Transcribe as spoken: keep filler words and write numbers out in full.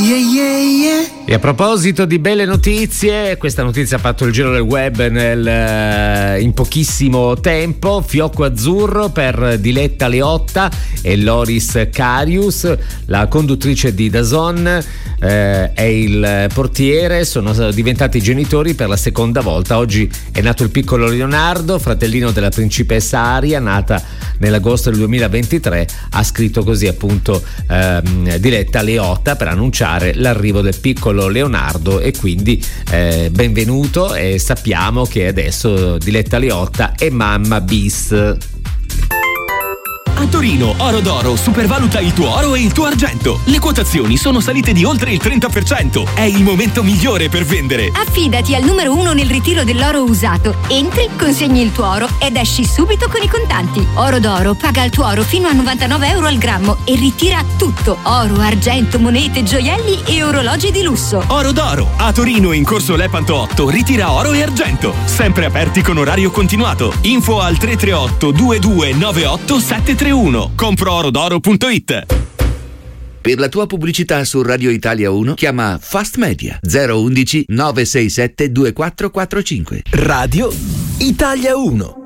Yeah, yeah, yeah. E a proposito di belle notizie, questa notizia ha fatto il giro del web nel, in pochissimo tempo. Fiocco azzurro per Diletta Leotta e Loris Karius, la conduttrice di D A Z N eh, e il portiere sono diventati genitori per la seconda volta. Oggi è nato il piccolo Leonardo, fratellino della principessa Aria, nata nell'agosto del duemilaventitré. Ha scritto così appunto ehm, Diletta Leotta per annunciare l'arrivo del piccolo Leonardo, e quindi eh, benvenuto, e sappiamo che adesso Diletta Leotta è mamma bis. A Torino, Oro d'Oro supervaluta il tuo oro e il tuo argento. Le quotazioni sono salite di oltre il trenta per cento. È il momento migliore per vendere. Affidati al numero uno nel ritiro dell'oro usato. Entri, consegni il tuo oro ed esci subito con i contanti. Oro d'Oro paga il tuo oro fino a novantanove euro al grammo e ritira tutto: oro, argento, monete, gioielli e orologi di lusso. Oro d'Oro, a Torino in corso Lepanto otto, ritira oro e argento. Sempre aperti con orario continuato. Info al tre tre otto due due nove otto sette tre uno. compro oro d'oro punto it. Per la tua pubblicità su Radio Italia uno chiama Fast Media zero uno uno nove sei sette due quattro quattro cinque. Radio Italia uno.